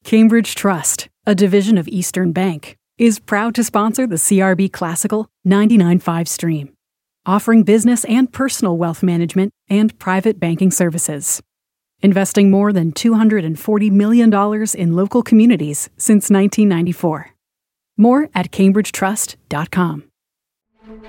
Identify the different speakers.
Speaker 1: Cambridge Trust, a division of Eastern Bank, is proud to sponsor the CRB Classical 99.5 stream, offering business and personal wealth management and private banking services. Investing more than $240 million in local communities since 1994. More at cambridgetrust.com.